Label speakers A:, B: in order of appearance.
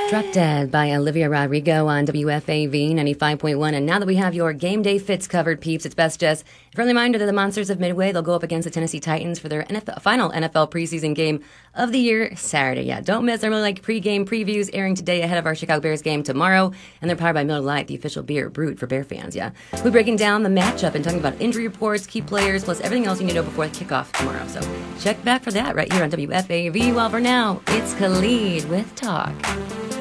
A: Drop Dead by Olivia Rodrigo on WFAV 95.1. And now that we have your game day fits covered, peeps, it's best just a friendly reminder that the Monsters of Midway, they'll go up against the Tennessee Titans for their final NFL preseason game of the year Saturday. Yeah, don't miss our pregame previews airing today ahead of our Chicago Bears game tomorrow. And they're powered by Miller Lite, the official beer brewed for Bear fans. Yeah, we'll be breaking down the matchup and talking about injury reports, key players, plus everything else you need to know before the kickoff tomorrow. So check back for that right here on WFAV. Well, for now, it's Khalid with Talk.